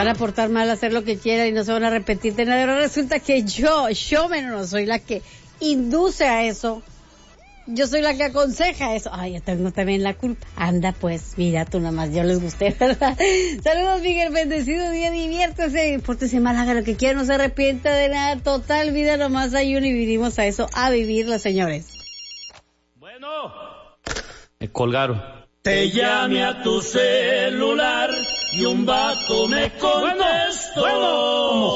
van a portar mal, a hacer lo que quieran y no se van a arrepentir de nada. Pero resulta que yo no soy la que induce a eso. Yo soy la que aconseja eso. Ay, yo tengo también la culpa. Anda pues, mira, tú nada más, yo les gusté, ¿verdad? Saludos, Miguel, bendecido día, diviértese, pórtese mal, haga lo que quiera, no se arrepienta de nada. Total, vida nomás hay una y vinimos a eso, a vivirla, señores. Bueno, me colgaron. Te llamé a tu celular y un vato me contestó. Bueno.